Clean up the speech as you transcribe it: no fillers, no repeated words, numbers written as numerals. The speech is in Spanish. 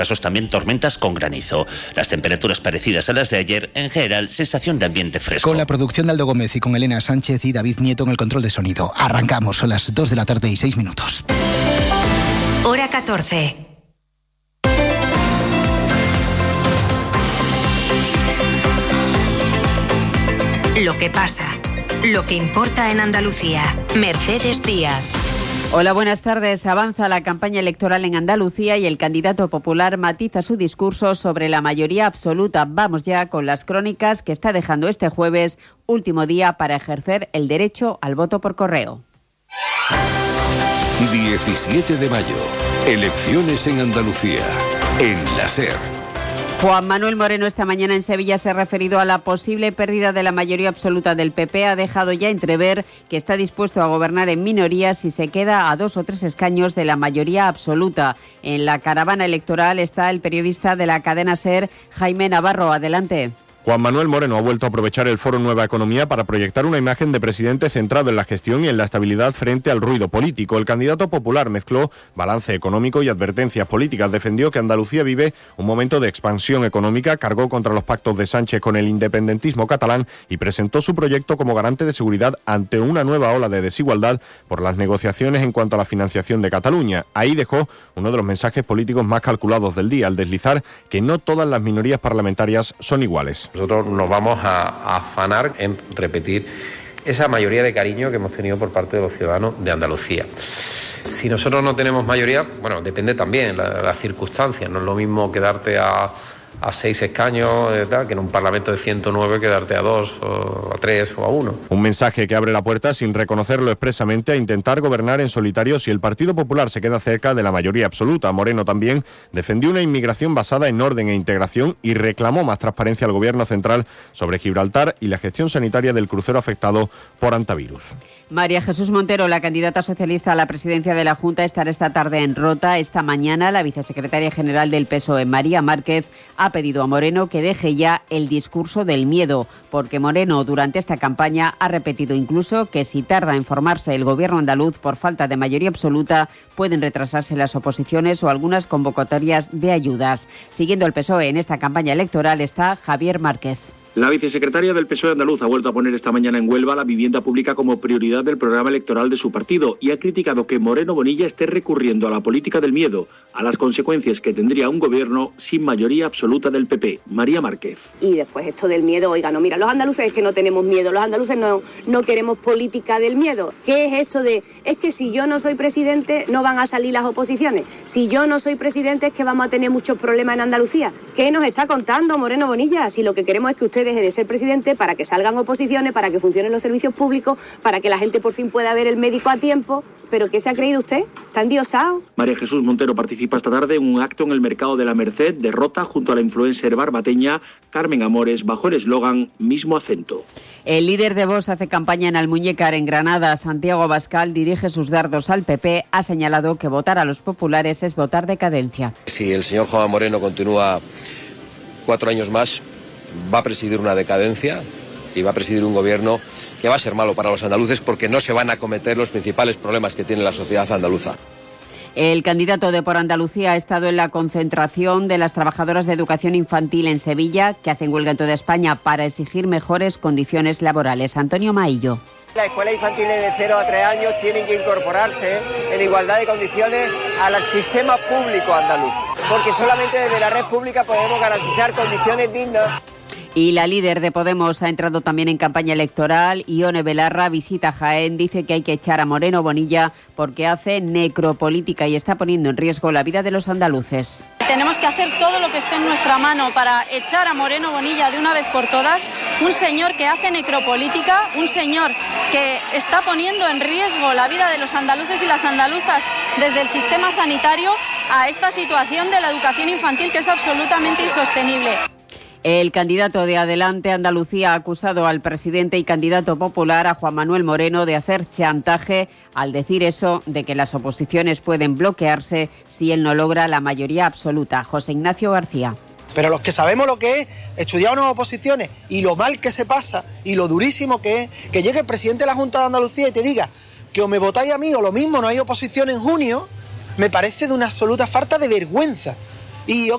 casos también tormentas con granizo. Las temperaturas parecidas a las de ayer, en general, sensación de ambiente fresco. Con la producción de Aldo Gómez y con Elena Sánchez y David Nieto en el control de sonido. Arrancamos, son las 2 de la tarde y 6 minutos. Hora 14. Lo que pasa, lo que importa en Andalucía. Mercedes Díaz. Hola, buenas tardes. Avanza la campaña electoral en Andalucía y el candidato popular matiza su discurso sobre la mayoría absoluta. Vamos ya con las crónicas que está dejando este jueves, último día para ejercer el derecho al voto por correo. 17 de mayo. Elecciones en Andalucía. En la SER. Juan Manuel Moreno esta mañana en Sevilla se ha referido a la posible pérdida de la mayoría absoluta del PP. Ha dejado ya entrever que está dispuesto a gobernar en minoría si se queda a 2 o 3 escaños de la mayoría absoluta. En la caravana electoral está el periodista de la cadena SER, Jaime Navarro. Adelante. Juan Manuel Moreno ha vuelto a aprovechar el foro Nueva Economía para proyectar una imagen de presidente centrado en la gestión y en la estabilidad frente al ruido político. El candidato popular mezcló balance económico y advertencias políticas. Defendió que Andalucía vive un momento de expansión económica, cargó contra los pactos de Sánchez con el independentismo catalán y presentó su proyecto como garante de seguridad ante una nueva ola de desigualdad por las negociaciones en cuanto a la financiación de Cataluña. Ahí dejó uno de los mensajes políticos más calculados del día, al deslizar que no todas las minorías parlamentarias son iguales. Nosotros nos vamos a afanar en repetir esa mayoría de cariño que hemos tenido por parte de los ciudadanos de Andalucía. Si nosotros no tenemos mayoría, bueno, depende también de las circunstancias. No es lo mismo quedarte a 6 escaños que en un Parlamento de 109 quedarte a 2 o a 3 o a 1. Un mensaje que abre la puerta, sin reconocerlo expresamente, a intentar gobernar en solitario si el Partido Popular se queda cerca de la mayoría absoluta. Moreno también defendió una inmigración basada en orden e integración y reclamó más transparencia al Gobierno central sobre Gibraltar y la gestión sanitaria del crucero afectado por antivirus. María Jesús Montero, la candidata socialista a la presidencia de la Junta, estará esta tarde en Rota. Esta mañana la vicesecretaria general del PSOE, María Márquez, ha pedido a Moreno que deje ya el discurso del miedo, porque Moreno durante esta campaña ha repetido incluso que si tarda en formarse el gobierno andaluz por falta de mayoría absoluta, pueden retrasarse las oposiciones o algunas convocatorias de ayudas. Siguiendo el PSOE en esta campaña electoral está Javier Márquez. La vicesecretaria del PSOE andaluz ha vuelto a poner esta mañana en Huelva la vivienda pública como prioridad del programa electoral de su partido y ha criticado que Moreno Bonilla esté recurriendo a la política del miedo, a las consecuencias que tendría un gobierno sin mayoría absoluta del PP. María Márquez. Y después esto del miedo, oiga, no, mira, los andaluces es que no tenemos miedo, los andaluces no queremos política del miedo. ¿Qué es esto de, es que si yo no soy presidente no van a salir las oposiciones? Si yo no soy presidente es que vamos a tener muchos problemas en Andalucía. ¿Qué nos está contando Moreno Bonilla? Si lo que queremos es que usted deje de ser presidente para que salgan oposiciones, para que funcionen los servicios públicos, para que la gente por fin pueda ver el médico a tiempo. ¿Pero qué se ha creído usted? ¿Está endiosado? María Jesús Montero participa esta tarde en un acto en el Mercado de la Merced de Rota junto a la influencer barbateña Carmen Amores bajo el eslogan Mismo Acento. El líder de Vox hace campaña en Almuñécar, en Granada. Santiago Abascal dirige sus dardos al PP. Ha señalado que votar a los populares es votar decadencia. Si el señor Juan Moreno continúa 4 años más, va a presidir una decadencia y va a presidir un gobierno que va a ser malo para los andaluces porque no se van a acometer los principales problemas que tiene la sociedad andaluza. El candidato de Por Andalucía ha estado en la concentración de las trabajadoras de educación infantil en Sevilla, que hacen huelga en toda España para exigir mejores condiciones laborales. Antonio Maillo. Las escuelas infantiles de 0 a 3 años tienen que incorporarse en igualdad de condiciones al sistema público andaluz, porque solamente desde la red pública podemos garantizar condiciones dignas. Y la líder de Podemos ha entrado también en campaña electoral. Ione Belarra visita Jaén, dice que hay que echar a Moreno Bonilla porque hace necropolítica y está poniendo en riesgo la vida de los andaluces. Tenemos que hacer todo lo que esté en nuestra mano para echar a Moreno Bonilla de una vez por todas, un señor que hace necropolítica, un señor que está poniendo en riesgo la vida de los andaluces y las andaluzas desde el sistema sanitario a esta situación de la educación infantil que es absolutamente insostenible. El candidato de Adelante Andalucía ha acusado al presidente y candidato popular, a Juan Manuel Moreno, de hacer chantaje al decir eso de que las oposiciones pueden bloquearse si él no logra la mayoría absoluta. José Ignacio García. Pero los que sabemos lo que es estudiar unas oposiciones y lo mal que se pasa y lo durísimo que es, que llegue el presidente de la Junta de Andalucía y te diga que o me votáis a mí o lo mismo, no hay oposición en junio, me parece de una absoluta falta de vergüenza. Y yo